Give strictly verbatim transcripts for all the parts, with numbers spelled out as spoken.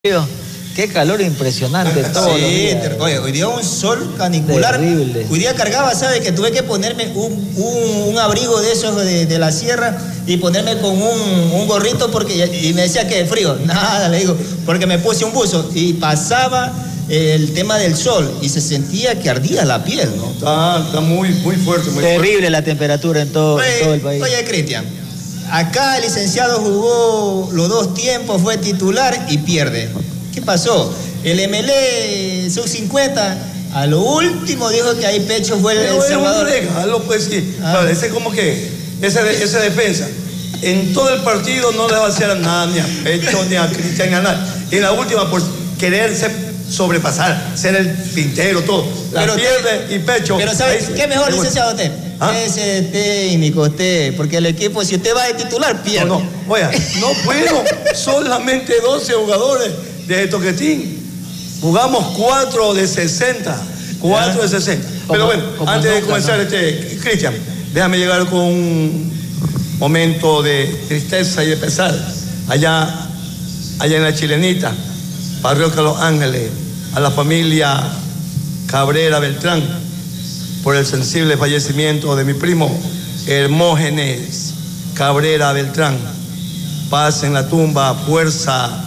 Qué calor impresionante todo. Sí, oye, hoy día un sol canicular. Terrible. Hoy día cargaba, ¿sabes? Que tuve que ponerme un, un, un abrigo de esos de, de la sierra y ponerme con un, un gorrito porque y me decía que frío. Nada, le digo, porque me puse un buzo y pasaba el tema del sol y se sentía que ardía la piel, ¿no? Está, está muy, muy fuerte. Muy Terrible fuerte. la temperatura en todo, Oye, en todo el país. Oye, Cristian, acá el licenciado jugó los dos tiempos, fue titular y pierde. ¿Qué pasó? El M L E sub cincuenta a lo último dijo que ahí Pecho fue el, el Salvador. Déjalo, pues sí. Ah. Ese como que, ese, ese defensa, en todo el partido no le va a hacer nada ni a Pecho ni a Cristian ni a nadie. Y en la última, por quererse sobrepasar, ser el pintero, todo. La Pero pierde te, y Pecho. Pero ¿sabes qué mejor, ahí, licenciado usted? ¿Ah? Ese técnico usted, porque el equipo, si usted va de titular, pierde. No, no, oiga, no puedo, solamente doce jugadores de Toquetín. Jugamos cuatro de sesenta. cuatro de sesenta. Pero bueno, antes de comenzar, ¿no? este, Cristian, déjame llegar con un momento de tristeza y de pesar. Allá, allá en la Chilenita, Parroquia Los Ángeles, a la familia Cabrera Beltrán, por el sensible fallecimiento de mi primo Hermógenes Cabrera Beltrán. Paz en la tumba, fuerza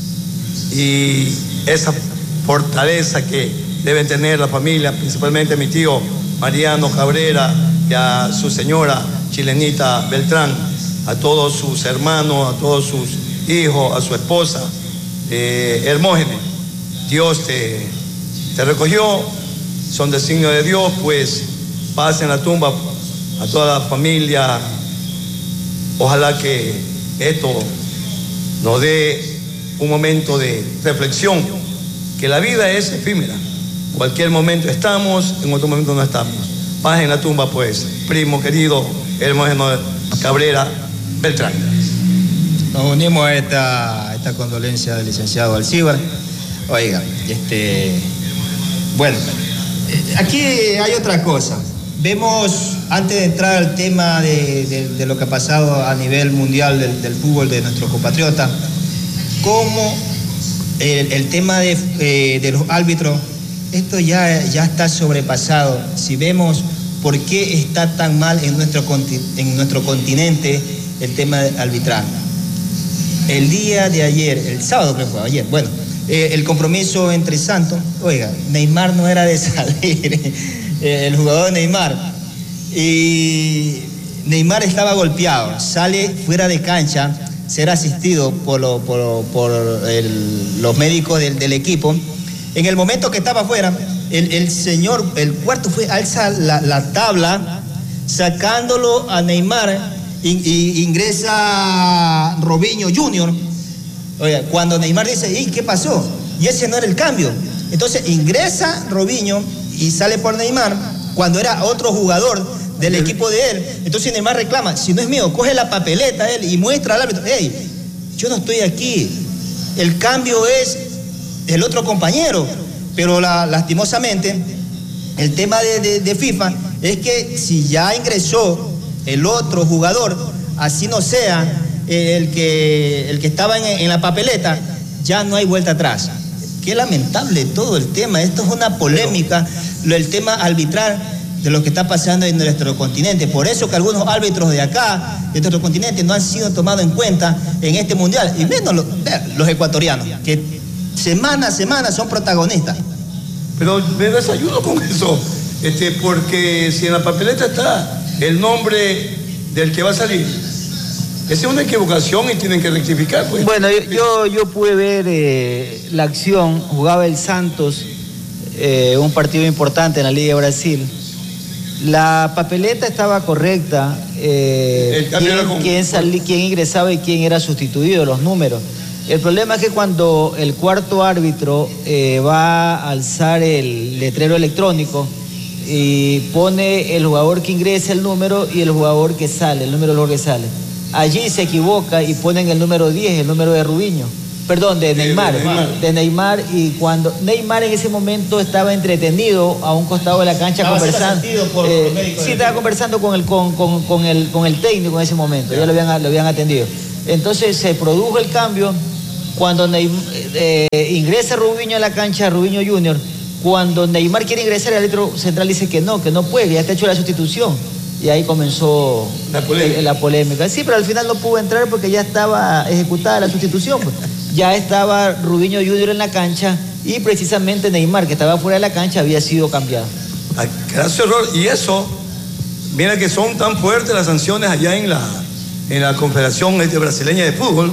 y esa fortaleza que deben tener la familia, principalmente mi tío Mariano Cabrera y a su señora Chilenita Beltrán, a todos sus hermanos, a todos sus hijos, a su esposa, eh, Hermógenes. Dios te, te recogió, son designio de Dios, pues paz en la tumba a toda la familia. Ojalá que esto nos dé un momento de reflexión, que la vida es efímera. Cualquier momento estamos, en otro momento no estamos. Paz en la tumba, pues, primo querido Hermógenes Cabrera Beltrán. Nos unimos a esta, a esta condolencia del licenciado Alcíbar. Oiga, este, bueno, aquí hay otra cosa. Vemos, antes de entrar al tema de, de, de lo que ha pasado a nivel mundial del, del fútbol de nuestro compatriota, cómo el, el tema de, eh, de los árbitros, esto ya, ya está sobrepasado. Si vemos por qué está tan mal en nuestro, en nuestro continente el tema de arbitrar. El día de ayer, el sábado creo que fue ayer, bueno, eh, el compromiso entre Santos, oiga, Neymar no era de salir, el jugador Neymar, y Neymar estaba golpeado, sale fuera de cancha, ser asistido por, lo, por, por el, los médicos del, del equipo. En el momento que estaba afuera, el, el señor, el cuarto fue, alza la, la tabla, sacándolo a Neymar, y, y ingresa Robinho junior Oiga, cuando Neymar dice, ¿y qué pasó? Y ese no era el cambio. Entonces ingresa Robinho y sale por Neymar, cuando era otro jugador del equipo de él. Entonces Neymar reclama, si no es mío, coge la papeleta él y muestra al árbitro, hey, yo no estoy aquí, el cambio es el otro compañero. Pero la, lastimosamente, el tema de, de, de FIFA es que si ya ingresó el otro jugador, así no sea el que, el que estaba en, en la papeleta, ya no hay vuelta atrás. Qué lamentable todo el tema. Esto es una polémica, lo, el tema arbitral de lo que está pasando en nuestro continente. Por eso que algunos árbitros de acá, de nuestro continente, no han sido tomados en cuenta en este mundial, y menos los, los ecuatorianos, que semana a semana son protagonistas. Pero me desayuno con eso, este, porque si en la papeleta está el nombre del que va a salir, esa es una equivocación y tienen que rectificar, pues. Bueno, yo, yo pude ver eh, la acción, jugaba el Santos, eh, un partido importante en la Liga de Brasil. La papeleta estaba correcta, eh, quién, con... quién, salí, quién ingresaba y quién era sustituido, los números. El problema es que cuando el cuarto árbitro eh, va a alzar el letrero electrónico y pone el jugador que ingresa el número y el jugador que sale, el número que sale, allí se equivoca y ponen el número diez, el número de Robinho, perdón, de Neymar, de Neymar, de Neymar, y cuando Neymar en ese momento estaba entretenido a un costado de la cancha estaba conversando, por eh, sí, estaba conversando con el, con, con, con, el, con el técnico en ese momento, ya, ya lo, habían, lo habían atendido. Entonces se produjo el cambio. Cuando Neymar, eh, ingresa Rubiño a la cancha, Rubiño Junior, cuando Neymar quiere ingresar, el árbitro central dice que no, que no puede, que ya está hecho la sustitución. Y ahí comenzó la polémica. la polémica. Sí, pero al final no pudo entrar porque ya estaba ejecutada la sustitución. Pues. Ya estaba Rubiño Junior en la cancha y precisamente Neymar, que estaba fuera de la cancha, había sido cambiado. Ay, gracias, error. Y eso, mira que son tan fuertes las sanciones allá en la, en la Confederación Brasileña de Fútbol.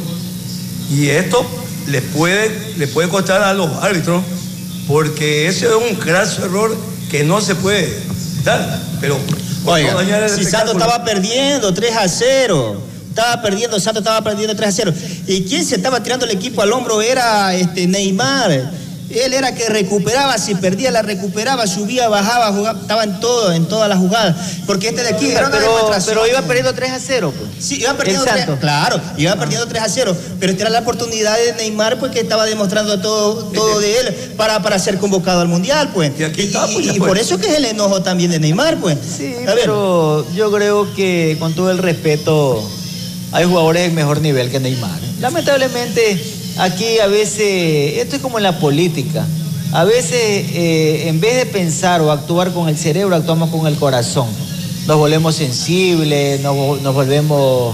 Y esto les puede, les puede costar a los árbitros, porque ese es un graso error que no se puede dar. Pero oiga, si Santos estaba perdiendo tres a cero, estaba perdiendo, Santos estaba perdiendo tres a cero. ¿Y quién se estaba tirando el equipo al hombro? Era este Neymar. Él era que recuperaba, si perdía la recuperaba, subía, bajaba, jugaba, estaba en todo, en todas las jugadas. Porque este de aquí era una demostración. Pero iba perdiendo tres a cero, pues. Sí, iba perdiendo tres, claro, iba perdiendo tres a cero. Pero esta era la oportunidad de Neymar, pues, que estaba demostrando todo, todo de él para, para ser convocado al Mundial, pues. Y, aquí está, pues, y, y por eso que es el enojo también de Neymar, pues. Sí, pero yo creo que, con todo el respeto, hay jugadores de mejor nivel que Neymar. Lamentablemente, aquí a veces, esto es como en la política, a veces eh, en vez de pensar o actuar con el cerebro, actuamos con el corazón. Nos volvemos sensibles, nos, nos volvemos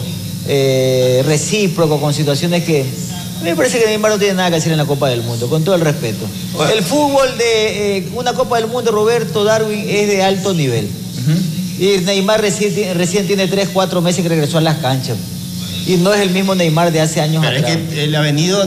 eh, recíprocos con situaciones que... A mí me parece que Neymar no tiene nada que hacer en la Copa del Mundo, con todo el respeto. Bueno. El fútbol de eh, una Copa del Mundo, Roberto, Darwin, es de alto nivel. Uh-huh. Y Neymar recién, recién tiene tres, cuatro meses que regresó a las canchas. Y no es el mismo Neymar de hace años pero atrás. Es que él ha venido...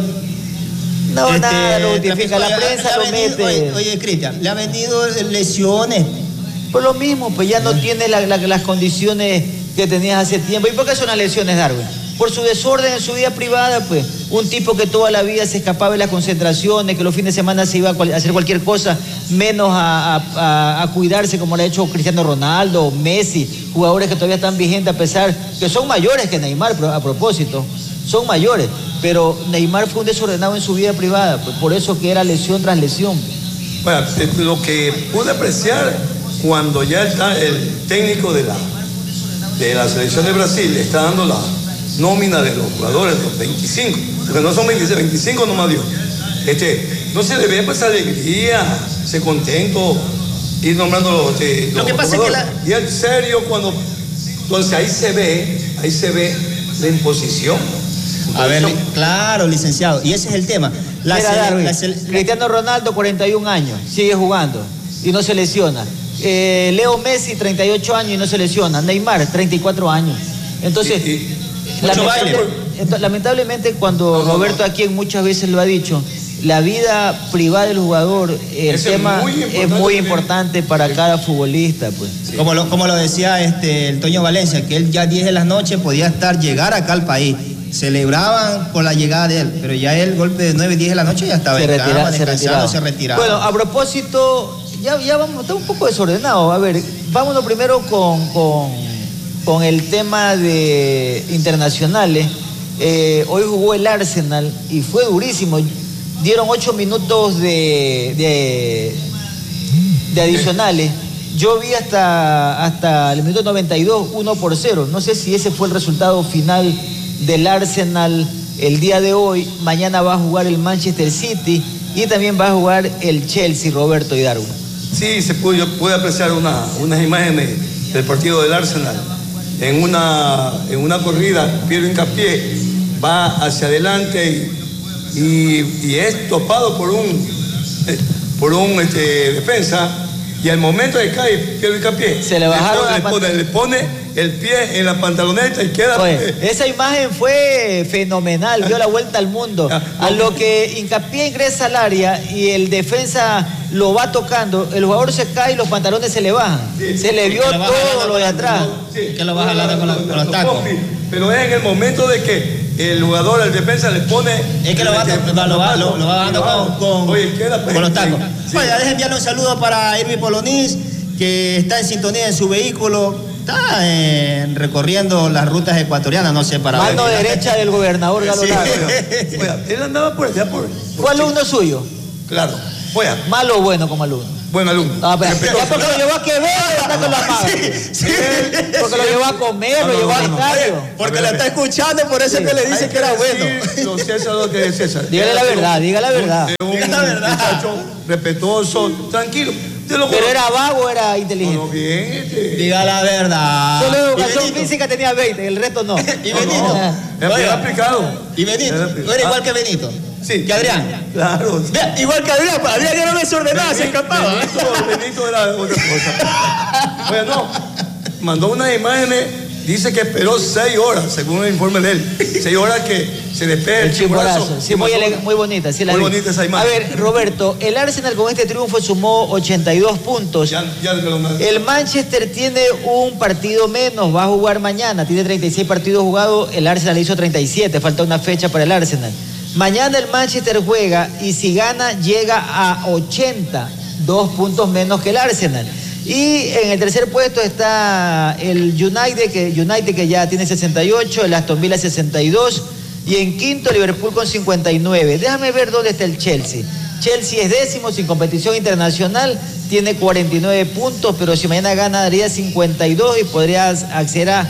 No, este, nada, lo justifica, la prensa lo venido, mete. Oye, oye Cristian, le ha venido lesiones. Por lo mismo, pues ya no ah. tiene la, la, las condiciones que tenías hace tiempo. ¿Y por qué son las lesiones, Darwin? Por su desorden en su vida privada, pues. Un tipo que toda la vida se escapaba de las concentraciones, que los fines de semana se iba a hacer cualquier cosa, menos a, a, a cuidarse como lo ha hecho Cristiano Ronaldo, Messi, jugadores que todavía están vigentes a pesar que son mayores que Neymar, a propósito, son mayores. Pero Neymar fue un desordenado en su vida privada, pues, por eso que era lesión tras lesión. Bueno, lo que pude apreciar cuando ya está el técnico de la, de la selección de Brasil está dando la nómina de los jugadores, los veinticinco, porque no son veintiséis, veinticinco nomás dio. Este, no se le ve pues alegría, ese contento, ir nombrando los, este, lo los que pasa jugadores. Es que Y la... en serio, cuando, entonces ahí se ve, ahí se ve la imposición. A ver, claro, licenciado, y ese es el tema. La Mira, sele, Darwin, la sele, Cristiano Ronaldo, cuarenta y un años, sigue jugando y no se lesiona. Eh, Leo Messi, treinta y ocho años y no se lesiona. Neymar, treinta y cuatro años. Entonces, y, y, lamentable, lamentablemente, cuando no, Roberto no, no. aquí muchas veces lo ha dicho, la vida privada del jugador, el Ese tema es muy importante, es muy importante para cada futbolista, pues. Sí. Como lo, como lo decía este, el Toño Valencia, que él ya diez de la noche podía estar, llegar acá al país. Celebraban por la llegada de él, pero ya el golpe de nueve, diez de la noche ya estaba se retira, se retiraba. se retiraba. Bueno, a propósito, ya, ya vamos, está un poco desordenado. A ver, vámonos primero con, con, con el tema de internacionales. Eh, hoy jugó el Arsenal y fue durísimo. Dieron ocho minutos de, de, de adicionales. Yo vi hasta, hasta el minuto noventa y dos, uno por cero. No sé si ese fue el resultado final del Arsenal el día de hoy. Mañana va a jugar el Manchester City y también va a jugar el Chelsea, Roberto y Darwin. Sí, se puede, yo pude apreciar una, unas imágenes del partido del Arsenal. En una, en una corrida, Piero Hincapié va hacia adelante y, y, y es topado por un, por un este, defensa, y al momento de caer Piero Hincapié se le bajaron le pone, le pone el pie en la pantaloneta y queda... Oye, esa imagen fue fenomenal, dio la vuelta al mundo. A lo que Hincapié ingresa al área y el defensa lo va tocando, el jugador se cae y los pantalones se le bajan. Sí, se le vio todo lo de atrás. Sí, que lo va jalando con, con los tacos. Pero es en el momento de que el jugador, el defensa, le pone... Es que lo va, lo, lo va, lo, lo va bajando con, con, Oye, queda, con los tacos. Sí. Oye, déjenme enviarle un saludo para Irving Polonís, que está en sintonía en su vehículo. Está eh, recorriendo las rutas ecuatorianas, no sé para... Mano ver. derecha del gobernador Galo sí. Largo. Oye, él andaba por allá por... por ¿Fue alumno suyo? Claro. Oye. ¿Malo o bueno como alumno? buen alumno. Ah, pero, ya porque lo llevó a Quevedo, está con la madre. Sí, sí. Porque lo llevó a comer, No, lo no, llevó no, al no. estadio. Porque la está escuchando, por eso Sí. es que le dice Hay que era bueno. decir, don César, lo que es César. Dígale la verdad, diga la verdad. Un, Diga la verdad. muchacho respetuoso, tranquilo. Te lo Pero juro. era vago o era No, inteligente. no, bien, este. Diga la verdad. Solo Y educación Benito. física tenía veinte, el resto no. Y Benito. Es bien aplicado. Y Benito. Era- ¿No era igual que Benito? Sí. Que Adrián. Claro. Vea, igual que Adrián, pues Adrián era desordenado, se escapaba. Benito, Benito era otra cosa. Bueno, mandó unas imágenes, dice que esperó seis horas, según el informe de él. Seis horas que se despegue El el chimborazo. chimborazo. Sí, muy, ele- muy bonita. Sí la Muy vi. bonita esa A imagen. ver, Roberto, el Arsenal con este triunfo sumó ochenta y dos puntos. Ya, ya lo mandó. El Manchester tiene un partido menos, va a jugar mañana, tiene treinta y seis partidos jugados, el Arsenal hizo treinta y siete, falta una fecha para el Arsenal. Mañana el Manchester juega y si gana llega a ochenta, dos puntos menos que el Arsenal. Y en el tercer puesto está el United que, United que ya tiene sesenta y ocho, el Aston Villa sesenta y dos y en quinto Liverpool con cincuenta y nueve. Déjame ver dónde está el Chelsea. Chelsea es décimo sin competición internacional, tiene cuarenta y nueve puntos, pero si mañana gana daría cincuenta y dos y podría acceder a,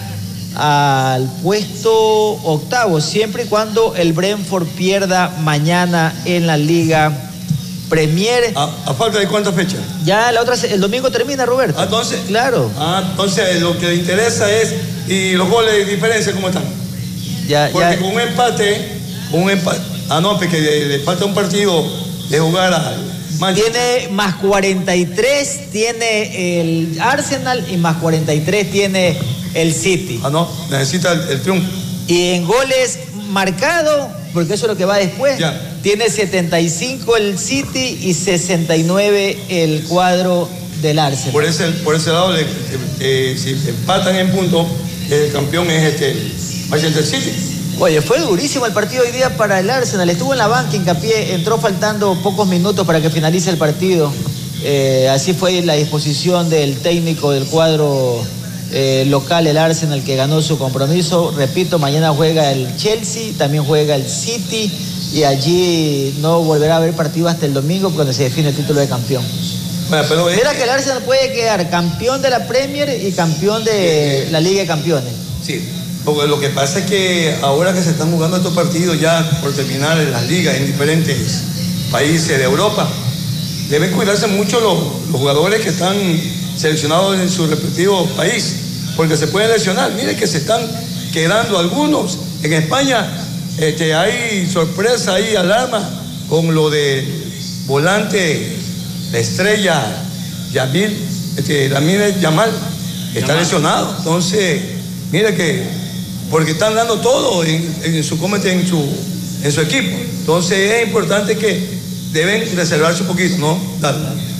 al puesto octavo, siempre y cuando el Brentford pierda mañana en la Liga Premier. ¿A, a falta de cuántas fechas? Ya la otra, el domingo termina, Roberto. Ah, entonces. Claro. Ah, entonces lo que le interesa es. ¿Y los goles de diferencia cómo están? Ya, Porque ya. con un empate, con un empate. Ah, no, porque le, le falta un partido de jugar al Manchester. Tiene más cuarenta y tres, tiene el Arsenal y más cuarenta y tres tiene el City. Ah, no, necesita el, el triunfo. Y en goles marcados, porque eso es lo que va después, Ya. tiene setenta y cinco el City y sesenta y nueve el cuadro del Arsenal. Por ese, por ese lado, le- eh, si empatan en punto, el campeón es este, el Manchester City. Oye, fue durísimo el partido hoy día para el Arsenal. Estuvo en la banca, hincapié, entró faltando pocos minutos para que finalice el partido. Eh, así fue la disposición del técnico del cuadro eh, local, el Arsenal, que ganó su compromiso. Repito, mañana juega el Chelsea, también juega el City y allí no volverá a haber partido hasta el domingo cuando se define el título de campeón. Bueno, pero es- Mira que el Arsenal puede quedar campeón de la Premier y campeón de la Liga de Campeones. Sí, porque lo que pasa es que ahora que se están jugando estos partidos ya por terminar en las ligas en diferentes países de Europa, deben cuidarse mucho los, los jugadores que están seleccionados en su respectivo país, porque se pueden lesionar. Mire que se están quedando algunos. En España este, hay sorpresa, hay alarma con lo de volante, la estrella Yamil, este, Lamine Yamal, está lesionado. Entonces, mire que, porque están dando todo en, en su comité, en su, en su equipo. Entonces es importante que deben reservarse un poquito, ¿no? Dale.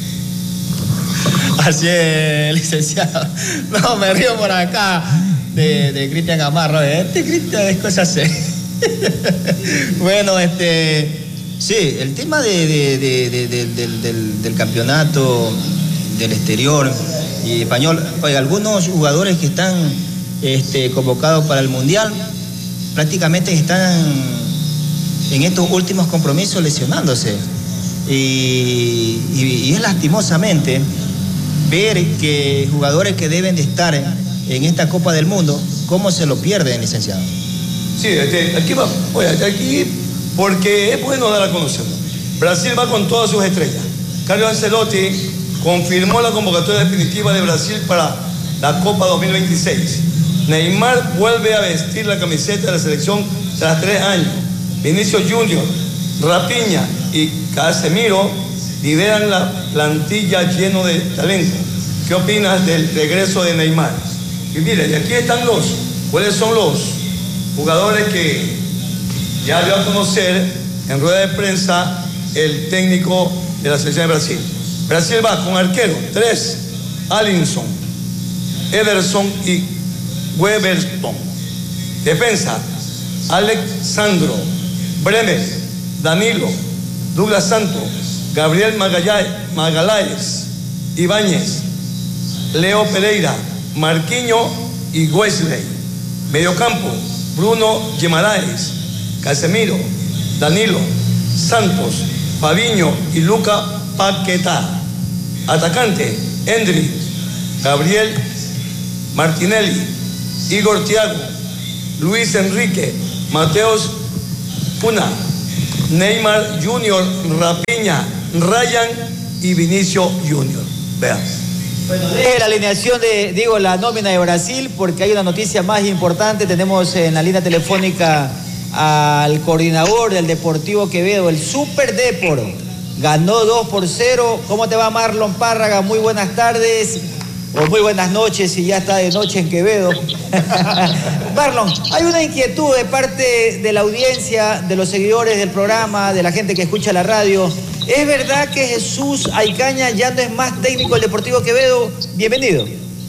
Así es, licenciado. No, me río por acá de, de Cristian Gamarro. Este Cristian es cosa seria. Bueno, este, sí, el tema de, de- de- de- de- del, del- del campeonato del exterior y español, oiga, algunos jugadores que están este, convocados para el Mundial prácticamente están en estos últimos compromisos lesionándose. Y, y- y es lastimosamente ver que jugadores que deben de estar en, en esta Copa del Mundo, cómo se lo pierden, licenciado. Sí, este, aquí va, oye, aquí, porque es bueno dar a conocer. Brasil va con todas sus estrellas. Carlo Ancelotti confirmó la convocatoria definitiva de Brasil para la Copa dos mil veintiséis. Neymar vuelve a vestir la camiseta de la selección tras tres años. Vinicius Junior, Rafinha y Casemiro lideran la plantilla lleno de talento. ¿Qué opinas del regreso de Neymar? Y mire, de aquí están los, ¿cuáles son los jugadores que ya dio a conocer en rueda de prensa el técnico de la selección de Brasil? Brasil va con arquero, tres, Alisson, Ederson y Weberton. Defensa, Alexandro, Bremer, Danilo, Douglas Santos, Gabriel Magaláes, Ibáñez, Leo Pereira, Marquinho y Wesley. Mediocampo, Bruno Guimaraes, Casemiro, Danilo, Santos, Fabinho y Luca Paquetá. Atacante, Endri, Gabriel Martinelli, Igor Thiago, Luis Enrique, Mateos Puna, Neymar Junior, Rapiña, Ryan y Vinicio Junior. Vean. Bueno, deje la alineación de, digo, la nómina de Brasil, porque hay una noticia más importante. Tenemos en la línea telefónica al coordinador del Deportivo Quevedo, el Super Depor. Ganó dos por cero. ¿Cómo te va, Marlon Párraga? Muy buenas tardes, o muy buenas noches, si ya está de noche en Quevedo. Marlon, hay una inquietud de parte de la audiencia, de los seguidores del programa, de la gente que escucha la radio. ¿Es verdad que Jesús Aycaña ya no es más técnico del Deportivo Quevedo? Bienvenido.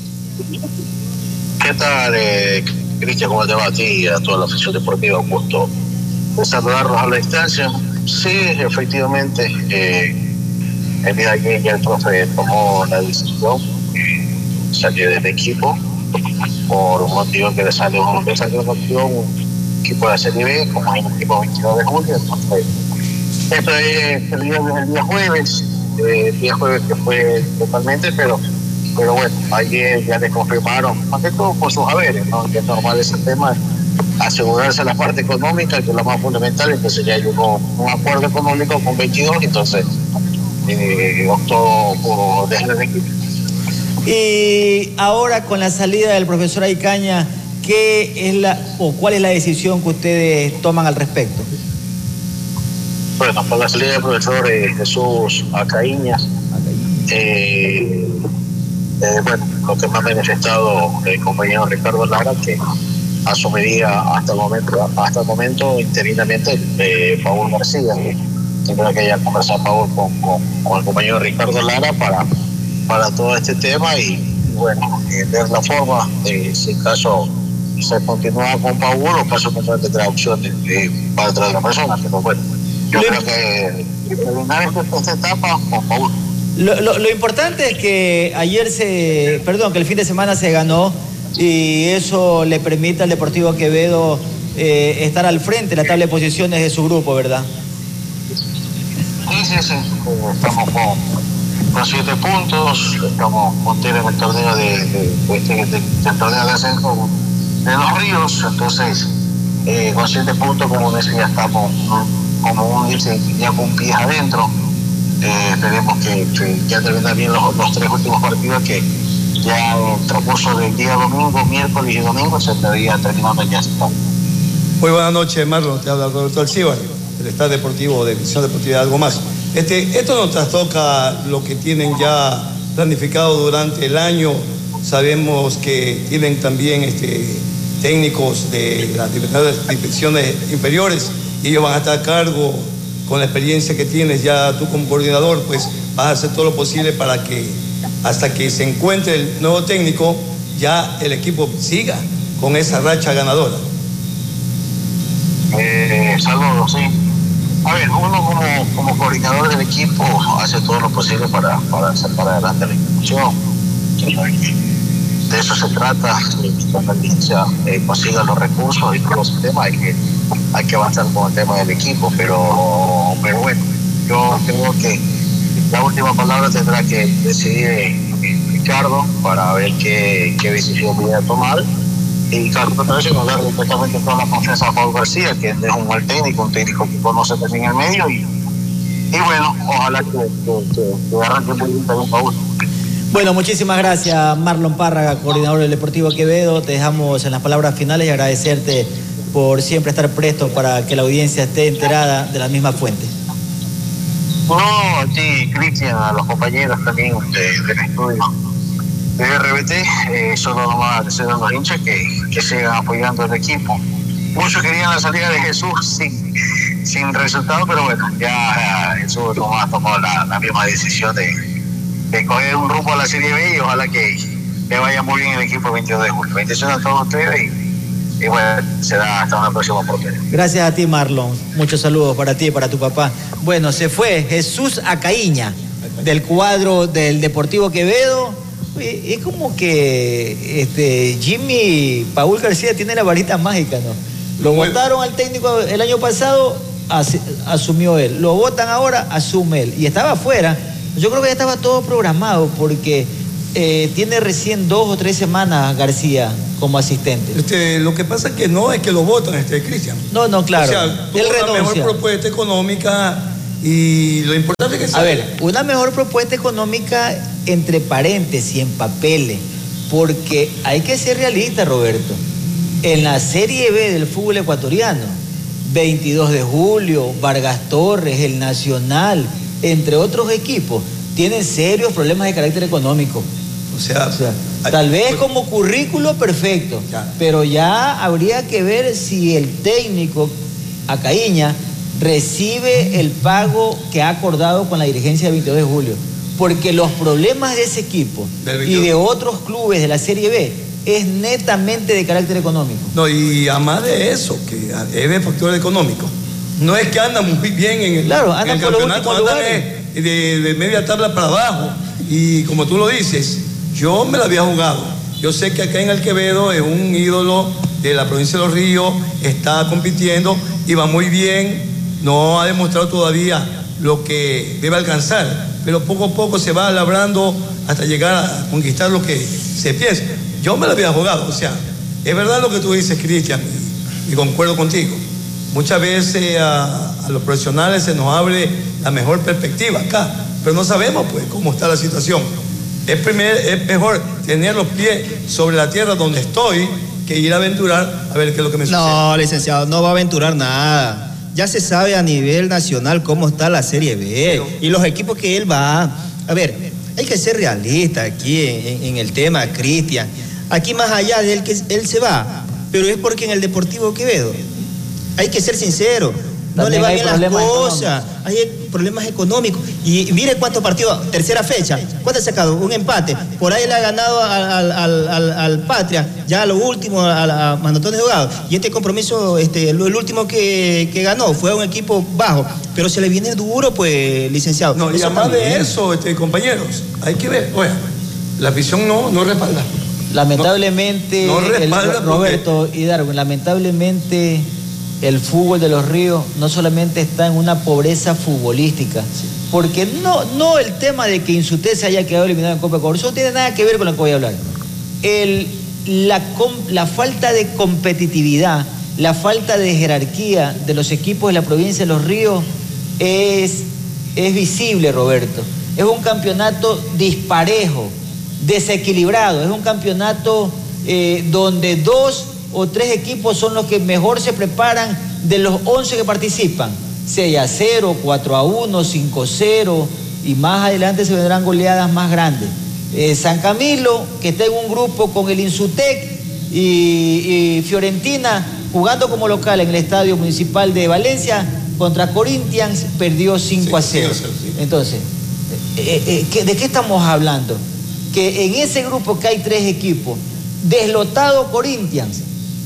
¿Qué tal, eh, Cristian? ¿Cómo te va a ti y a toda la afición deportiva? Un gusto saludarlos a la distancia. Sí, efectivamente, eh, el día de ayer ya el profe tomó la decisión, eh, salió del equipo por un motivo que le salió un motivo, un equipo de la Serie B, como es el equipo veintidós de julio. Entonces, esto es el día, el día jueves, eh, el día jueves que fue totalmente, pero pero bueno, ayer ya le confirmaron, más que todo por sus haberes, ¿no? Que es normal ese tema, asegurarse la parte económica, que es lo más fundamental. Entonces ya llegó un acuerdo económico con veintidós, entonces eh, optó por dejar el equipo. Y ahora, con la salida del profesor Aycaña, ¿qué es la o cuál es la decisión que ustedes toman al respecto? Bueno, con la salida del profesor eh, Jesús Aycaña, eh, eh, bueno, lo que me ha manifestado el compañero Ricardo Lara, que asumiría hasta el momento, hasta el momento interinamente eh, Paul García. Tendrá que ya conversar Paul con, con, con el compañero Ricardo Lara para, para todo este tema y, bueno, eh, ver la forma de si en caso se continúa con Paul o caso contrario tendrá opciones eh, para traer a la persona. Pero bueno, yo creo que terminar esta, esta etapa con Paul. Lo, lo, lo importante es que ayer se, perdón, que el fin de semana se ganó y eso le permite al Deportivo Quevedo eh, estar al frente de la tabla de posiciones de su grupo, ¿verdad? Sí, sí, sí. Estamos con, con siete puntos, estamos punteros en el torneo de, de, de, de, de, del torneo de ascenso de Los Ríos, entonces eh, con siete puntos, como decía, estamos como uno dice, ya con pies adentro. Eh, esperemos que, que ya terminen bien los, los tres últimos partidos, que ya en el transcurso del día domingo, miércoles y domingo se estaría terminando ya. Muy buenas noches, Marlon. Te habla Roberto Alcíbar, del Estado Deportivo de Visión Deportiva de Algo Más. Este, esto nos trastoca lo que tienen ya planificado durante el año. Sabemos que tienen también este, técnicos de las divisiones inferiores y ellos van a estar a cargo. Con la experiencia que tienes ya tú como coordinador, pues vas a hacer todo lo posible para que hasta que se encuentre el nuevo técnico, ya el equipo siga con esa racha ganadora. Eh, saludos, sí. A ver, uno como, como coordinador del equipo hace todo lo posible para, para sacar adelante la institución. De eso se trata, que la audiencia eh, consiga los recursos y todo ese tema. Hay que, hay que avanzar con el tema del equipo, pero, pero bueno, yo creo que la última palabra tendrá que decidir eh, Ricardo para ver qué, qué decisión viene a tomar. Y Carlos Petrosio nos da completamente toda la confianza a Paul García, que es un mal técnico, un técnico que conoce también el medio. Y, y bueno, ojalá que, que, que, que arranque muy bien también Paul. Bueno, muchísimas gracias, Marlon Párraga, coordinador del Deportivo Quevedo. Te dejamos en las palabras finales y agradecerte por siempre estar presto para que la audiencia esté enterada de la misma fuente. No, sí, Cristian, a los compañeros también de, del estudio de R B T, eh, solo nomás decir a los hinchas que, que sigan apoyando al equipo. Muchos querían la salida de Jesús sin, sin resultado, pero bueno, ya Jesús nomás tomó la, la misma decisión de, de coger un rumbo a la Serie B y ojalá que le vaya muy bien el equipo veintidós de julio. Bendiciones a todos ustedes y, y bueno, será hasta una próxima oportunidad. Gracias a ti, Marlon. Muchos saludos para ti y para tu papá. Bueno, se fue Jesús Aycaña del cuadro del Deportivo Quevedo. Es como que este Jimmy Paul García tiene la varita mágica, ¿no? Lo votaron al técnico el año pasado, as, asumió él. Lo votan ahora, asume él. Y estaba afuera Yo creo que ya estaba todo programado porque eh, tiene recién dos o tres semanas García como asistente. Este, lo que pasa es que no es que lo votan, este, Cristian. No, no, claro. O sea, tuvo Él una renuncia. mejor propuesta económica y lo importante es que sea. A ver, una mejor propuesta económica entre paréntesis, en papeles, porque hay que ser realista, Roberto. En la Serie B del fútbol ecuatoriano, veintidós de julio, Vargas Torres, el Nacional, entre otros equipos, tienen serios problemas de carácter económico. O sea, O sea, hay- tal vez como currículo perfecto, Ya. pero ya habría que ver si el técnico Acaíña recibe el pago que ha acordado con la dirigencia del veintidós de julio, porque los problemas de ese equipo Del y veintidós. de otros clubes de la Serie B es netamente de carácter económico. No, y además de eso, que es de factor económico. No es que andan muy bien en el, Claro, en andan el por los campeonato, últimos andan lugares. de, de- de media tabla para abajo. Y como tú lo dices, yo me la había jugado. Yo sé que acá en el Quevedo es un ídolo de la provincia de Los Ríos, está compitiendo y va muy bien. No ha demostrado todavía lo que debe alcanzar, pero poco a poco se va labrando hasta llegar a conquistar lo que se piensa. Yo me la había jugado, o sea, es verdad lo que tú dices, Cristian, y, y concuerdo contigo. Muchas veces a, a los profesionales se nos abre la mejor perspectiva acá, pero no sabemos pues cómo está la situación. Es, primer, es mejor tener los pies sobre la tierra donde estoy que ir a aventurar a ver qué es lo que me sucede. No, licenciado, no va a aventurar nada. Ya se sabe a nivel nacional cómo está la Serie B Pero- y los equipos que él va. A ver, hay que ser realista aquí en, en- en el tema, Cristian. Aquí más allá de él que él se va, pero es porque en el Deportivo Quevedo hay que ser sincero. No También le va hay bien las problemas cosas, hay problemas económicos. Y mire cuántos partidos, tercera fecha, ¿cuánto ha sacado? Un empate. Por ahí le ha ganado al, al, al, al- al Patria, ya lo último, a, a, a Mandotones de Jugados. Y este compromiso, este, el, el último que, que ganó fue a un equipo bajo. Pero se le viene duro, pues, licenciado. No, y Eso además de también. eso, este, compañeros, hay que ver, oye, la afición no, no respalda. Lamentablemente, No- no el- respalda porque- Roberto y Darwin, lamentablemente el fútbol de los Ríos no solamente está en una pobreza futbolística, porque no, no el tema de que Insute se haya quedado eliminado en Copa Ecuador, eso no tiene nada que ver con lo que voy a hablar. El, la, com- la falta de competitividad, la falta de jerarquía de los equipos de la provincia de Los Ríos es, es visible, Roberto. Es un campeonato disparejo, desequilibrado, es un campeonato eh, donde dos o tres equipos son los que mejor se preparan de los once que participan. seis a cero, cuatro a uno, cinco a cero y más adelante se vendrán goleadas más grandes. Eh, San Camilo, que está en un grupo con el Insutec y, y Fiorentina, jugando como local en el Estadio Municipal de Valencia contra Corinthians, perdió cinco a cero. Sí, sí, sí. Entonces, eh, eh, ¿qué- ¿de qué estamos hablando? Que en ese grupo que hay tres equipos, deslotado Corinthians,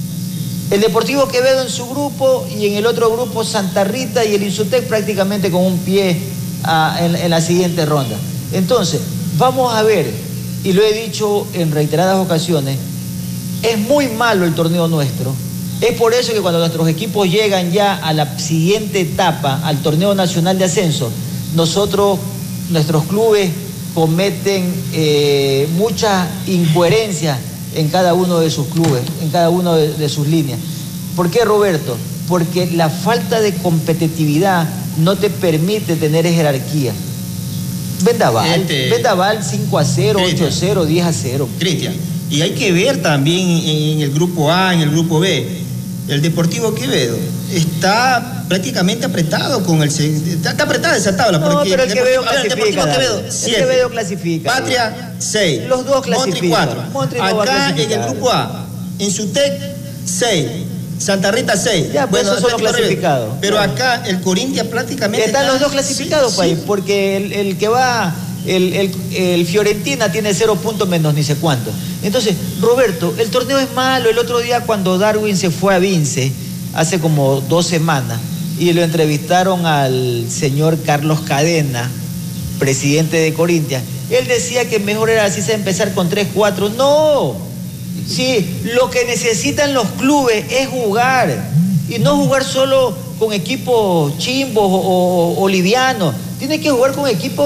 el Deportivo Quevedo en su grupo y en el otro grupo Santa Rita y el Insutec prácticamente con un pie ah, en, en la siguiente ronda. Entonces, vamos a ver, y lo he dicho en reiteradas ocasiones, es muy malo el torneo nuestro. Es por eso que cuando nuestros equipos llegan ya a la siguiente etapa, al torneo nacional de ascenso, nosotros, nuestros clubes cometen eh, muchas incoherencias en cada uno de sus clubes, en cada una de, de sus líneas. ¿Por qué, Roberto? Porque la falta de competitividad no te permite tener jerarquía. Vendaval, Este- Vendaval cinco a cero, Cristian. ocho a cero, diez a cero. Cristian, y hay que ver también en, en el grupo A, en el grupo B, el Deportivo Quevedo está prácticamente apretado con el... se- Está, está apretada esa tabla. No, porque pero el Quevedo a ver, clasifica, Deportivo David. Quevedo, El siete. Quevedo clasifica. Patria, seis. Los dos Montri, clasifican. cuatro. Montri no va a Acá en el clasificar. grupo A, Insutec, seis. Santa Rita, seis. Ya, pues, esos son los Atlético Río. clasificados. Pero Claro. acá el Corinthians prácticamente... Están está- los dos clasificados, Sí, país, sí. porque el, el que va, el, el- el Fiorentina tiene cero puntos menos ni sé cuánto. Entonces, Roberto, el torneo es malo. El otro día cuando Darwin se fue a Vince, hace como dos semanas, y lo entrevistaron al señor Carlos Cadena, presidente de Corinthians, él decía que mejor era así sea empezar con tres cuatro. No, sí, lo que necesitan los clubes es jugar, y no jugar solo con equipos chimbos o, o- o livianos. Tiene que jugar con equipos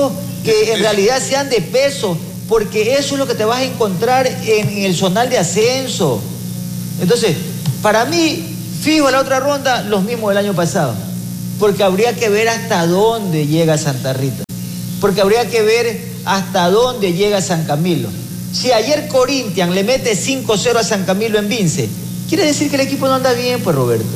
que en realidad sean de peso, porque eso es lo que te vas a encontrar en, en el zonal de ascenso. Entonces, para mí, fijo a la otra ronda, los mismos del año pasado, porque habría que ver hasta dónde llega Santa Rita, porque habría que ver hasta dónde llega San Camilo. Si ayer Corinthians le mete cinco cero a San Camilo en Vince, quiere decir que el equipo no anda bien, pues, Roberto.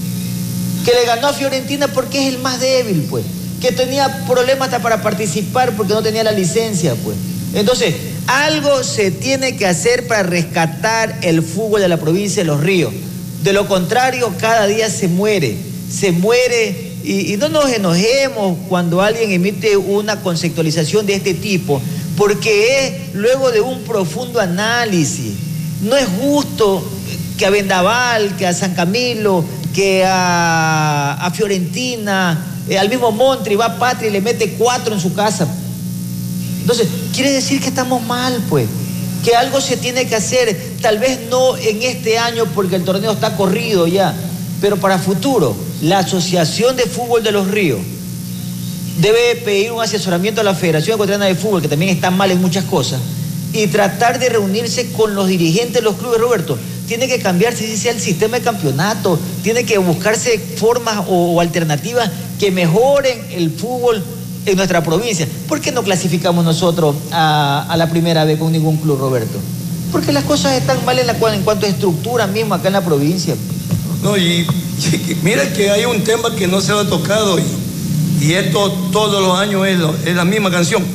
Que le ganó a Fiorentina porque es el más débil, pues. Que tenía problemas hasta para participar porque no tenía la licencia, pues. Entonces, algo se tiene que hacer para rescatar el fútbol de la provincia de Los Ríos. De lo contrario, cada día se muere, se muere. Y, y no nos enojemos cuando alguien emite una conceptualización de este tipo, porque es luego de un profundo análisis. No es justo que a Vendaval, que a San Camilo, que a, a Fiorentina, eh, al mismo Montri, va a Patria y le mete cuatro en su casa. Entonces, quiere decir que estamos mal, pues, que algo se tiene que hacer, tal vez no en este año porque el torneo está corrido ya, pero para futuro, la Asociación de Fútbol de Los Ríos debe pedir un asesoramiento a la Federación Ecuatoriana de Fútbol, que también está mal en muchas cosas, y tratar de reunirse con los dirigentes de los clubes, Roberto. Tiene que cambiarse, si sea el sistema de campeonato, tiene que buscarse formas o, o alternativas que mejoren el fútbol en nuestra provincia. ¿Por qué no clasificamos nosotros a, a la primera vez con ningún club, Roberto? Porque las cosas están mal en, la, en cuanto a estructura mismo acá en la provincia. No, y, y mira que hay un tema que no se lo ha tocado y, y esto todos los años es, lo, es la misma canción.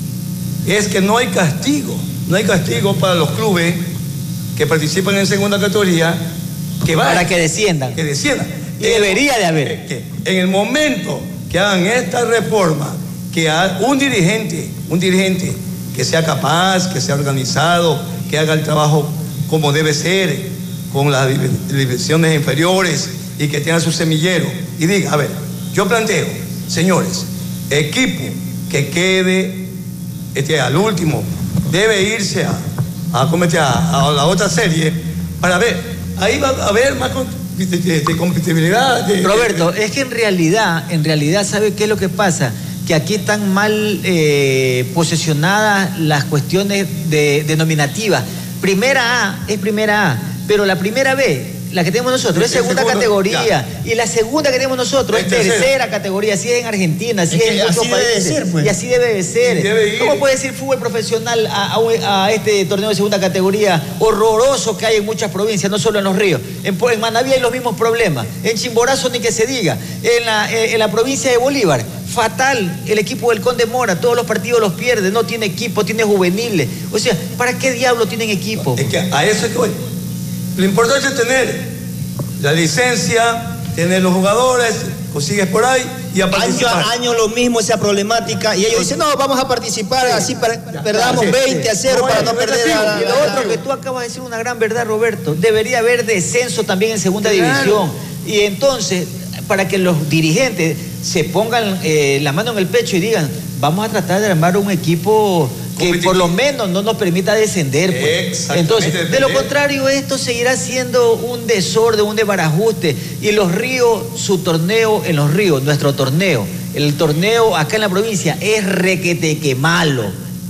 Es que no hay castigo, no hay castigo para los clubes que participan en segunda categoría, que vayan, para que desciendan. Que desciendan. Y debería de haber. Que, que en el momento que hagan esta reforma, que un dirigente, un dirigente que sea capaz, que sea organizado, que haga el trabajo como debe ser, con las divisiones inferiores y que tenga su semillero, y diga, a ver, yo planteo, señores, equipo que quede este, al último, debe irse a a cometer a, a la otra serie para ver, ahí va a haber más de, de, de competitividad. De, Roberto, de, es que en realidad, en realidad, ¿sabe qué es lo que pasa? Que aquí están mal eh, posesionadas las cuestiones de, denominativas. Primera A es primera A, pero la primera B, la que tenemos nosotros, es segunda segundo, categoría. Ya. Y la segunda que tenemos nosotros es, es tercera. tercera categoría, así es en Argentina, así es, es en otros países. Debe ser, pues. Y así debe de ser. Debe ¿Cómo puede decir fútbol profesional a, a, a este torneo de segunda categoría horroroso que hay en muchas provincias, no solo en Los Ríos? En, en Manabí hay los mismos problemas. En Chimborazo ni que se diga. En la, en la provincia de Bolívar, fatal, el equipo del Conde Mora, todos los partidos los pierde, no tiene equipo, tiene juveniles. O sea, ¿para qué diablo tienen equipo? Es que a eso es que voy. Lo importante es tener la licencia, tener los jugadores, consigues por ahí y a participar. Año a año lo mismo, esa problemática. Y ellos dicen, no, vamos a participar, sí, así para, ya, perdamos ya, sí, veinte a cero no, para no perder. Y lo otro que tú acabas de decir una gran verdad, Roberto, debería haber descenso también en segunda claro. división. Y entonces, para que los dirigentes se pongan eh, la mano en el pecho y digan, vamos a tratar de armar un equipo que por lo menos no nos permita descender, pues. Entonces, de lo contrario, esto seguirá siendo un desorden, un desbarajuste. Y en Los Ríos, su torneo en Los Ríos, nuestro torneo, el torneo acá en la provincia es requete que malo.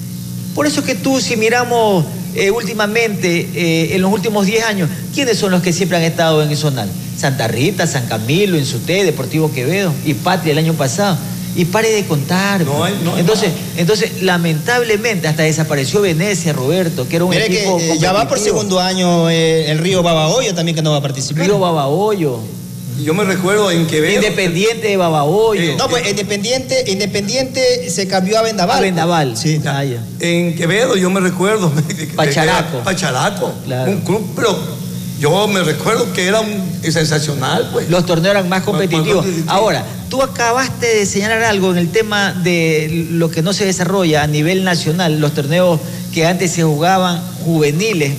Por eso es que tú, si miramos eh, últimamente, eh, en los últimos diez años, ¿quiénes son los que siempre han estado en el zonal? Santa Rita, San Camilo, Insuté, Deportivo Quevedo y Patria el año pasado. Y pare de contar. No hay, no hay entonces, entonces, lamentablemente, hasta desapareció Venecia, Roberto, que era un Mire equipo que, eh, ya va por segundo año eh, el Río Babahoyo también, que no va a participar. Río Babahoyo. Yo me recuerdo en Quevedo. Independiente de Babahoyo. Eh, no, pues Independiente, Independiente se cambió a Vendaval. A Vendaval. Sí. Ah, ya. En Quevedo yo me recuerdo. Pacharaco. Pacharaco. Claro. Un club, pero yo me recuerdo que era un, sensacional, pues. Los torneos eran más competitivos. Más competitivos. Ahora, tú acabaste de señalar algo en el tema de lo que no se desarrolla a nivel nacional, los torneos que antes se jugaban juveniles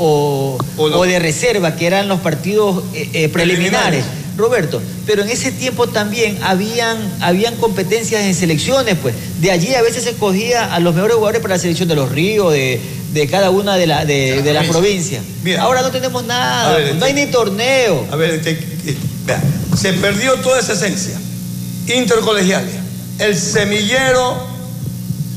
o, o, o, lo, o de reserva, que eran los partidos eh, eh, preliminares. Roberto, pero en ese tiempo también habían, habían competencias en selecciones, pues. De allí a veces se escogía a los mejores jugadores para la selección de Los Ríos, de, de cada una de, la, de, de las provincias. Mira, ahora no tenemos nada, ver, no este, hay ni torneo. A ver, este, vea, se perdió toda esa esencia. Intercolegiales. El semillero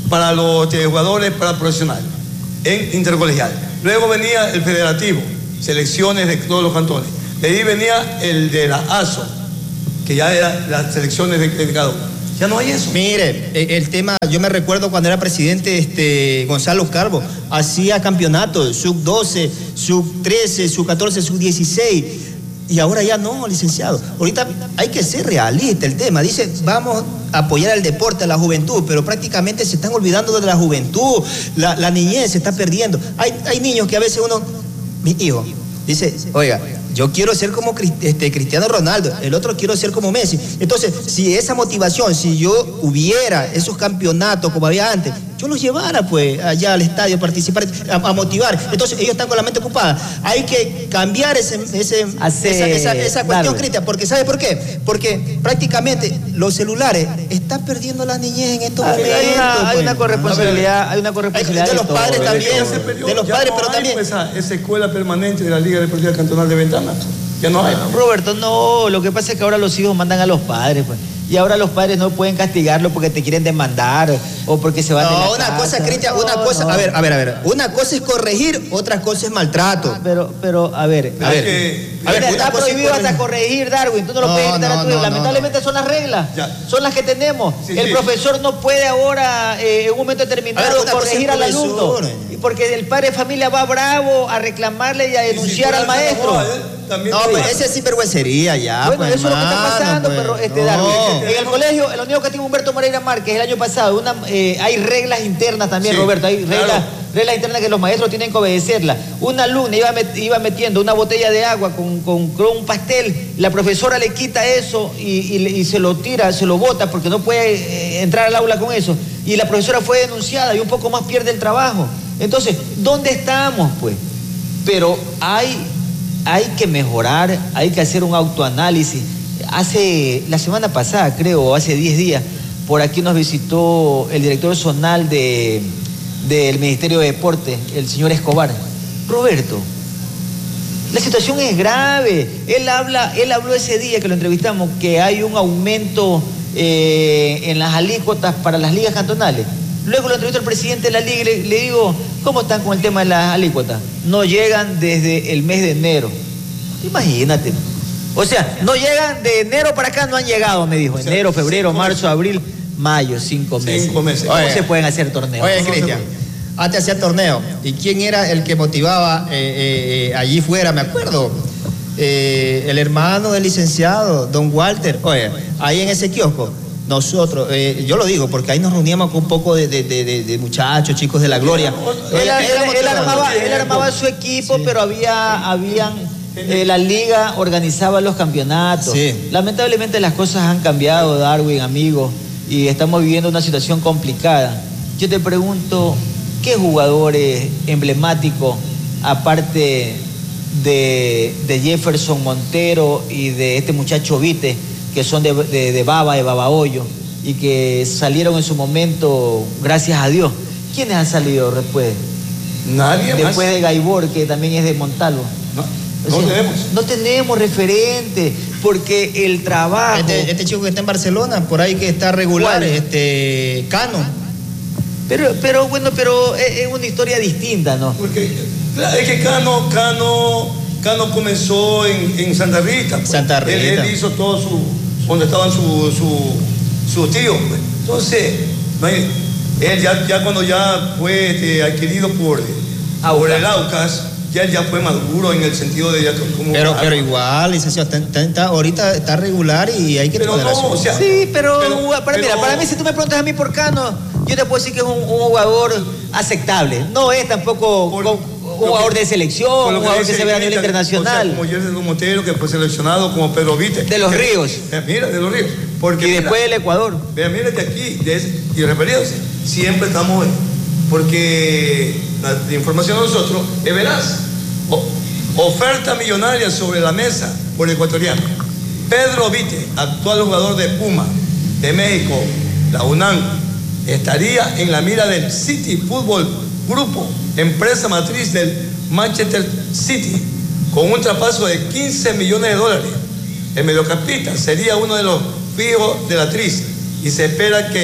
para los eh, jugadores para profesionales en intercolegial. Luego venía el federativo, selecciones de todos los cantones. De ahí venía el de la A S O, que ya era las selecciones de, de cada uno. Ya no hay eso. Mire, el tema, yo me recuerdo cuando era presidente este, Gonzalo Calvo, hacía campeonatos, sub doce, sub trece, sub catorce, sub dieciséis, y ahora ya no, licenciado. Ahorita hay que ser realista el tema. Dice, vamos a apoyar el deporte, a la juventud, pero prácticamente se están olvidando de la juventud, la, la niñez se está perdiendo. Hay, hay niños que a veces uno, mi hijo, dice, oiga, yo quiero ser como este, Cristiano Ronaldo, el otro quiero ser como Messi. Entonces, si esa motivación, si yo hubiera esos campeonatos como había antes, yo los llevara pues allá al estadio a participar, a, a motivar. Entonces, ellos están con la mente ocupada. Hay que cambiar ese, ese, Hace, esa, esa, esa cuestión, Cristian, porque ¿sabe por qué? Porque prácticamente los celulares están perdiendo la niñez en estos momentos. Hay una, hay pues. una corresponsabilidad, hay una corresponsabilidad de los todo, padres ¿verdad? también, de los Ya padres, no pero hay, también. pues, esa, esa escuela permanente de la Liga Deportiva Cantonal de Ventana. Ya no hay. Roberto, no, lo que pasa es que ahora los hijos mandan a los padres, pues. Y ahora los padres no pueden castigarlo porque te quieren demandar o porque se van de la No, una casa. cosa, Cristian, No, una cosa, no. a ver, a ver, a ver. Una cosa es corregir, otra cosa es maltrato. Pero, pero, a ver, A ver, que- a ver, Mira, una está cosa es prohibido hasta corregir. corregir, Darwin. Tú no lo No, puedes quitar no, a tu hijo. no, no, Lamentablemente son las reglas. Ya. Son las que tenemos. Sí, el sí. profesor no puede ahora, eh, en un momento A determinado, ver, una cosa corregir es al alumno. profesor. Y porque el padre de familia va bravo a reclamarle y a Y si denunciar tú al haces la maestro. boda, ¿eh? También No, te pues pasa. ese es sinvergüencería ya. Bueno, pues, eso es lo que está hermano, pasando, pues. pero este No. Darwin. En el colegio, en la Unión Educativa Humberto Moreira Márquez, el año pasado, una, eh, hay reglas internas también, Sí, Roberto. Hay reglas, claro. reglas internas que los maestros tienen que obedecerlas. Una alumna iba, met- iba metiendo una botella de agua con, con, con un pastel, la profesora le quita eso y, y le- y se lo tira, se lo bota porque no puede eh, entrar al aula con eso. Y la profesora fue denunciada y un poco más pierde el trabajo. Entonces, ¿dónde estamos, pues? Pero hay, hay que mejorar, hay que hacer un autoanálisis. Hace, la semana pasada, creo, o hace diez días, por aquí nos visitó el director zonal de, del Ministerio de Deporte, el señor Escobar. Roberto, la situación es grave. Él habla, él habló ese día que lo entrevistamos, que hay un aumento eh, en las alícuotas para las ligas cantonales. Luego lo entrevistó el presidente de la liga y le, le digo, ¿cómo están con el tema de las alícuotas? No llegan desde el mes de enero. Imagínate. O sea, no llegan de enero para acá, no han llegado, me dijo. O sea, Enero, febrero, cinco marzo, abril, mayo, cinco meses. Cinco meses. ¿Cómo Oye. se pueden hacer torneos? Oye, No, no Cristian, se antes hacía torneo. ¿Y quién era el que motivaba eh, eh, eh, allí fuera? Me acuerdo. Eh, el hermano del licenciado, don Walter. Oye, ahí en ese kiosco, nosotros, eh, yo lo digo porque ahí nos reuníamos con un poco de, de, de, de- de muchachos, chicos de la gloria. Él, Oye, él- éramos él todos. armaba, él armaba su equipo, pero había, habían, eh, la liga organizaba los campeonatos. Sí. Lamentablemente las cosas han cambiado, Darwin, amigo, y estamos viviendo una situación complicada. Yo te pregunto, ¿qué jugadores emblemáticos, aparte de, de Jefferson Montero y de este muchacho Vite, que son de, de, de Baba, de Babahoyo, y que salieron en su momento, gracias a Dios? ¿Quiénes han salido después? Nadie más. Después de Gaibor, que también es de Montalvo. No, O no sea, tenemos. No tenemos referente, porque el trabajo... Este, este chico que está en Barcelona, por ahí que está regular, ¿Cuál? este Cano. Pero, pero bueno, pero es, es una historia distinta, ¿no? Porque claro, es que Cano, Cano, Cano comenzó en, en Santa Rita. pues. Santa Rita. Él, él hizo todo su, donde estaban sus su, su tíos. Pues. Entonces, no hay- él ya, ya cuando ya fue este, adquirido por, por el Aucas, ya él ya fue maduro en el sentido de ya como... Pero, pero igual, licenciado, está- está- está- ahorita está regular y hay que Pero poner no, eso. o sea, Sí, pero, Pero- para, mira, pero- para mí, si tú me preguntas a mí por Cano, yo te puedo decir que es un, un jugador aceptable. No es tampoco Por- un jugador de selección, por un lo que jugador que dice se ve a nivel Cristian, internacional. O sea, como Jefferson Montero, que fue seleccionado como Pedro Vite. De los Que- Ríos. Eh, Mira, de los Ríos. Porque, Y mira, después del Ecuador. Vea, mire que aquí, de ese- y referidos, siempre estamos, porque la, la información de nosotros es veraz. O- oferta millonaria sobre la mesa por el ecuatoriano. Pedro Vite, actual jugador de Puma, de México, la UNAM, estaría en la mira del City Football Grupo, empresa matriz del Manchester City, con un traspaso de quince millones de dólares. El mediocampista sería uno de los fijos de la actriz y se espera que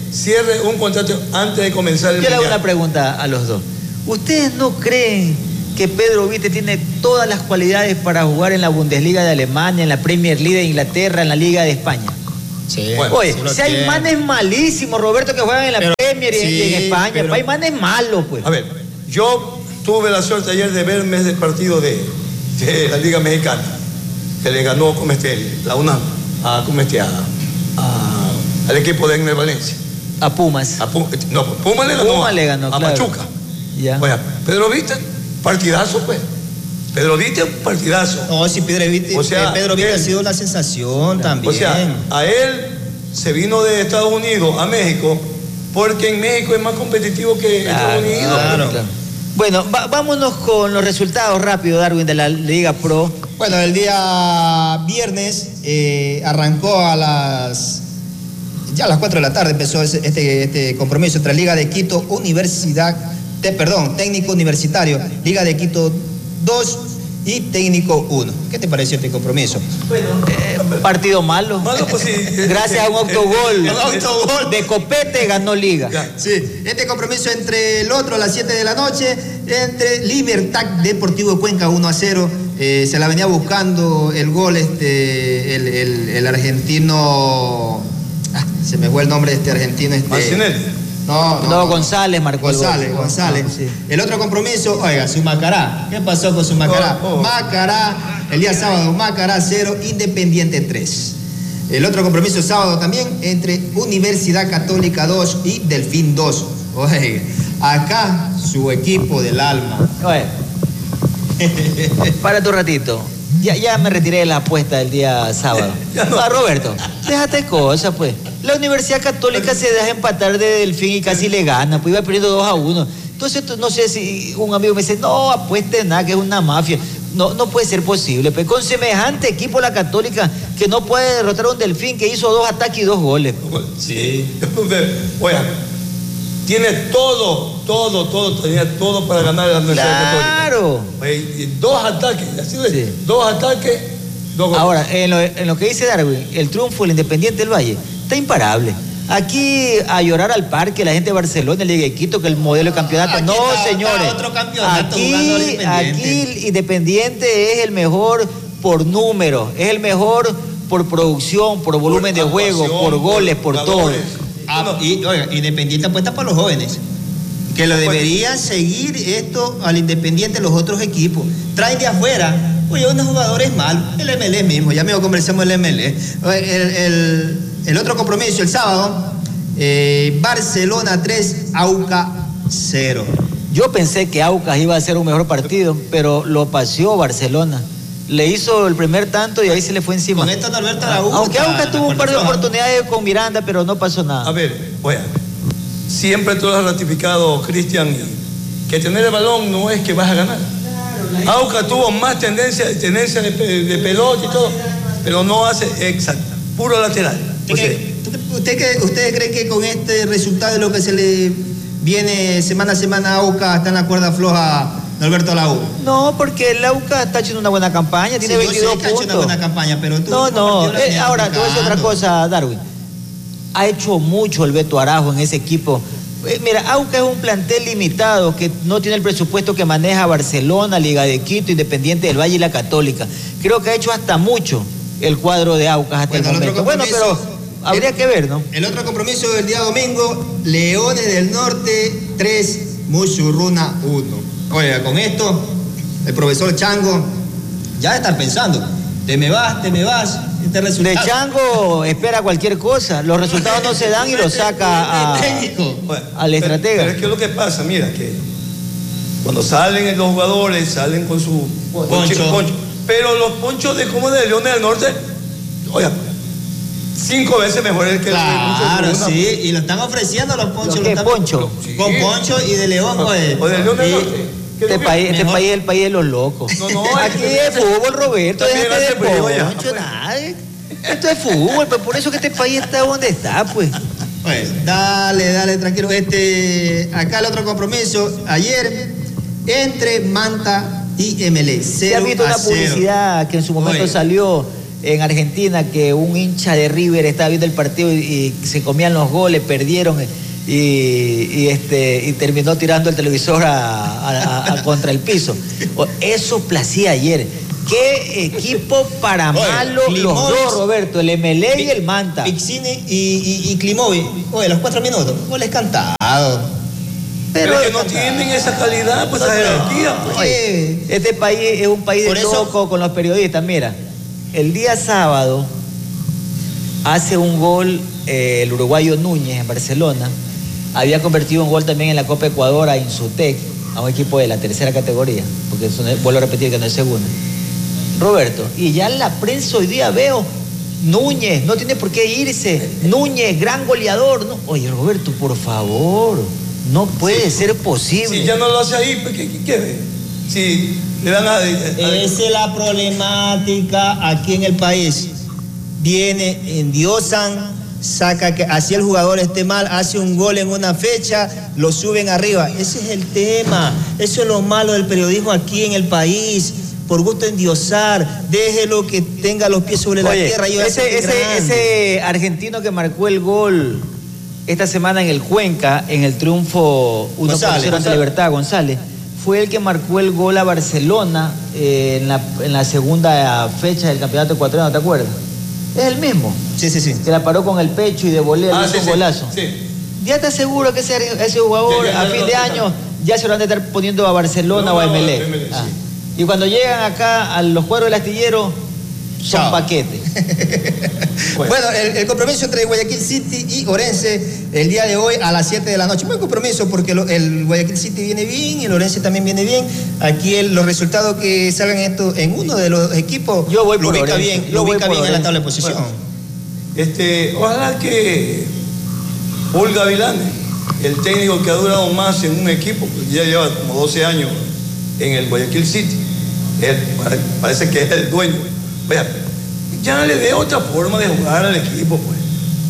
cierre un contrato antes de comenzar el Yo le hago mundial. una pregunta a los dos. ¿Ustedes no creen que Pedro Vite tiene todas las cualidades para jugar en la Bundesliga de Alemania, en la Premier League de Inglaterra, en la Liga de España? Sí, Bueno, Oye, sí lo si hay tiene. manes malísimos, Roberto, que juegan en la Pero- Premier y, en- sí, y en España, pero- pero hay manes malos, pues. A ver, yo tuve la suerte ayer de ver mes del partido de, de la Liga Mexicana, que le ganó como este, la UNAM, a, como este, a, a- al equipo de Egner Valencia. A Pumas. A Pu- no, Puma le ganó, Puma a, le ganó, a claro. Pachuca. Ya. Oye, Pedro Vite, partidazo, pues. Pedro Vite, partidazo. No, si Pedro Vite, O sea, eh, Pedro Vite él- ha sido la sensación también. O sea, a él se vino de Estados Unidos a México porque en México es más competitivo que Claro, Estados Unidos. claro, claro. Bueno, va- vámonos con los resultados rápido, Darwin, de la Liga Pro. Bueno, el día viernes eh, arrancó a las... Ya a las cuatro de la tarde empezó ese- este, este compromiso entre Liga de Quito, Universidad, te- perdón, Técnico Universitario, Liga de Quito dos y Técnico uno. ¿Qué te pareció este compromiso? Bueno, eh, partido malo. Malo, pues, sí. Gracias a un autogol, El autogol. de Copete ganó Liga. Ya. Sí, este compromiso entre el otro a las siete de la noche, entre Libertad Deportivo Cuenca uno a cero. Eh, se la venía buscando el gol, este, el, el- el argentino. Ah, se me fue el nombre de este argentino. Este, Marcinelli. No, no, No, González marcó el gol. González, González. Ah, sí. El otro compromiso, oiga, su Macará. ¿Qué pasó con su Macará? Oh, oh. Macará, el día sábado, Macará cero, Independiente tres. El otro compromiso sábado también entre Universidad Católica dos y Delfín dos. Oiga, acá su equipo del alma. Oye, párate un ratito. Ya, ya me retiré de la apuesta del día sábado. Ya no. Ah, Roberto, déjate cosas, pues. La Universidad Católica se deja empatar de Delfín y casi le gana, pues iba perdiendo dos a uno. Entonces, tú- no sé si un amigo me dice, no, apueste nada, que es una mafia. No, no puede ser posible, pues con semejante equipo la Católica que no puede derrotar a un Delfín que hizo dos ataques y dos goles. Sí. Oiga, tiene todo, todo, todo, tenía todo para ganar la Universidad Católica. Claro. Oye, y dos ataques, así ves, Sí. dos ataques, dos goles. Ahora, en lo, en lo que dice Darwin, el triunfo del Independiente del Valle está imparable. Aquí a llorar al parque la gente de Barcelona, el Liga de Quito, que el modelo de campeonato. Aquí no, está- señores. está otro campeonato aquí, jugando el Independiente. aquí el Independiente es el mejor por número, es el mejor por producción, por volumen de juego, actuación, por goles, por todo. jugadores. Ah, y, oiga, Independiente apuesta para los jóvenes. Que lo deberían seguir esto al Independiente los otros equipos. Traen de afuera, oye, unos jugadores malos. El M L mismo, ya mismo conversamos el M L. El, el- el otro compromiso, el sábado, eh, Barcelona tres, Auca cero. Yo pensé que Aucas iba a ser un mejor partido, pero lo paseó Barcelona. Le hizo el primer tanto y ahí se le fue encima. Con esto Norberto Araújo. Aunque está- Aucas tuvo un par de está- oportunidades con Miranda, pero no pasó nada. A ver, oiga, siempre tú has ratificado, Cristian, que tener el balón no es que vas a ganar. Auca tuvo más tendencia, tendencia de, pe- de pelota y todo, pero no hace exacto, puro lateral. ¿Usted, O sea, cree- usted, cree- ¿Ustedes creen que con este resultado de lo que se le viene semana a semana a Auca está en la cuerda floja a Norberto Araújo? No, porque el Aucas está haciendo una buena campaña, tiene Sí, yo sé veintidós que ha hecho puntos. una buena campaña, pero tú No, último no, partido la eh, tenías ahora te voy a decir otra complicando. cosa, Darwin. Ha hecho mucho el Beto Arajo en ese equipo. Eh, Mira, Aucas es un plantel limitado que no tiene el presupuesto que maneja Barcelona, Liga de Quito, Independiente del Valle y la Católica. Creo que ha hecho hasta mucho el cuadro de Aucas hasta Bueno, el el otro momento. Bueno, pero compromiso- habría el- que ver, ¿no? El otro compromiso del día domingo, Leones del Norte tres, Musurruna uno. Oiga, con esto, el profesor Chango ya está pensando, te me vas, te me vas, este De resultado. Chango espera cualquier cosa. Los resultados no se dan y lo saca a, técnico. bueno, al pero- estratega. Pero es que lo que pasa, mira, que cuando salen los jugadores, salen con su Poncho. poncho. Pero los ponchos de como de Leones del Norte, oiga, cinco veces mejor el que Claro, el de sí, y lo están ofreciendo los ponchos. ¿Lo lo qué, están- Poncho? Sí. Con Poncho y de León, oye. O de León del Y- Norte. ¿Qué Este es lo que- país, este mejor? país es el país de los locos. No, no, Aquí es que- es fútbol, Roberto, También déjate de hace frío allá. poncho, nada. Esto es fútbol, pues por eso que este país está donde está, pues. Oye, dale, dale, tranquilo. Este, acá el otro compromiso, ayer, entre Manta y M L E. Se ha visto cero a una cero. publicidad que en su momento Oye. salió en Argentina que un hincha de River estaba viendo el partido y, y se comían los goles, perdieron y, y, este, y terminó tirando el televisor a, a, a contra el piso. Eso placía ayer. ¿Qué equipo para Oye, malo los dos, Roberto? El M L E y el Manta. Pixini y, y, y Klimovic. Oye, los cuatro minutos. Goles cantados. Pero, Pero que no tienen esa calidad, pues esa jerarquía. Pues. Oye, este país es un país de Por eso, loco con los periodistas. Mira, el día sábado hace un gol eh, el uruguayo Núñez en Barcelona. Había convertido un gol también en la Copa Ecuador a Insutec, a un equipo de la tercera categoría, porque eso no es, vuelvo a repetir que no es segunda. Roberto, y ya en la prensa hoy día veo, Núñez, no tiene por qué irse, Núñez, gran goleador. No. Oye, Roberto, por favor, no puede sí. ser posible. Si ya no lo hace ahí, ¿qué, qué, qué? Si le dan a, a... Esa es la problemática aquí en el país. Viene, endiosan, saca que así el jugador esté mal, hace un gol en una fecha, lo suben arriba. Ese es el tema, eso es lo malo del periodismo aquí en el país. Por gusto endiosar, déjelo que tenga los pies sobre Oye, la tierra. Y ese, ese, ese argentino que marcó el gol esta semana en el Cuenca, en el triunfo uno por cero ante Libertad, González, fue el que marcó el gol a Barcelona eh, en, la, en la segunda fecha del campeonato ecuatoriano, ¿te acuerdas? Es el mismo. Sí, sí, sí. Que la paró con el pecho y de volea, ah, hizo sí, un sí, golazo. Sí. ¿Ya estás seguro que ese, ese jugador ya, ya, a ya, fin no, de no, año ya se lo han de estar poniendo a Barcelona no, o a no, M L E? M L E Ah. sí. Y cuando llegan acá a los cuadros del astillero, son Chao. paquetes. Bueno, bueno el, el compromiso entre Guayaquil City y Orense el día de hoy a las siete de la noche. Buen compromiso porque lo, el Guayaquil City viene bien y el Orense también viene bien. Aquí el, los resultados que salgan esto en uno de los equipos Yo voy lo por ubica Orense. bien, Yo lo voy ubica por bien en la Orense. tabla de posición. Bueno, este, ojalá que Paul Gavilanes, el técnico que ha durado más en un equipo, pues ya lleva como doce años en el Guayaquil City, él parece que es el dueño. Vea, ya le dé otra forma de jugar al equipo, pues.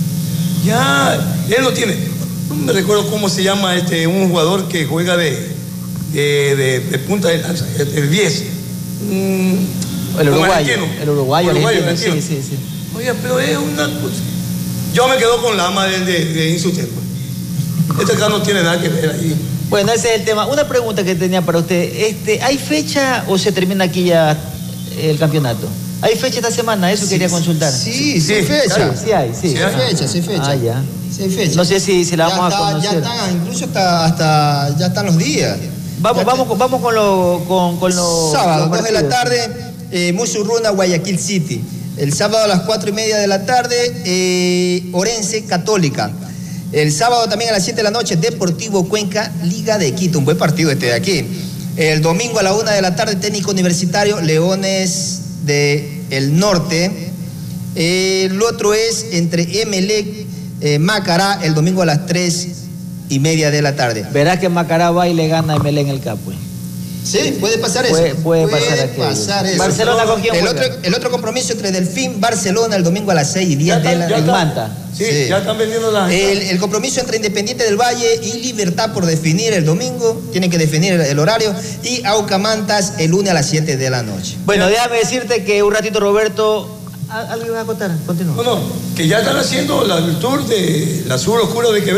Ya, él lo tiene. No me recuerdo cómo se llama este, un jugador que juega de, de, de, de punta de lanza, el diez. Mm, El uruguayo. argentino. El uruguayo, uruguayo argentino, argentino. sí, sí, sí. Oye, pero es una cosa. Yo me quedo con la ama de, de, de Insutec, pues. Este acá no tiene nada que ver ahí. Bueno, ese es el tema. Una pregunta que tenía para usted. Este, ¿hay fecha o se termina aquí ya el campeonato? ¿Hay fecha esta semana? Eso Sí, quería consultar. Sí, sí, Sí, hay fecha. Claro, sí hay, sí. Sí hay fecha, sí hay fecha. Ah, ya. Sí hay fecha. No sé si, si la Ya vamos está- a conocer. Ya están, incluso hasta, hasta ya están los días. Vamos, Ya vamos, vamos con lo, con, con los. Sábado, los dos de la partidos. tarde, eh, Musurruna, Guayaquil City. El sábado a las cuatro y media de la tarde, eh, Orense, Católica. El sábado también a las siete de la noche, Deportivo Cuenca, Liga de Quito. Un buen partido este de aquí. El domingo a la una de la tarde, Técnico Universitario, Leones del Norte. El otro es entre Emelec, eh, Macará, el domingo a las tres y media de la tarde. Verás que Macará va y le gana a M L E en el Capo. Sí, puede pasar eso. Puede- puede pasar aquí. pasar eso. Barcelona, ¿con quién el juega? otro, el otro compromiso entre Delfín, Barcelona, el domingo a las seis y diez de la... ya- en Manta. Sí, Sí. ya están vendiendo las. El, el compromiso entre Independiente del Valle y Libertad por definir el domingo, tienen que definir el, el horario, y Aucamantas el lunes a las siete de la noche. Bueno, déjame decirte que un ratito, Roberto. ¿Algo ibas a contar? Continúa. No, no, que ya están haciendo la, el tour de la sur oscura de Quevedo.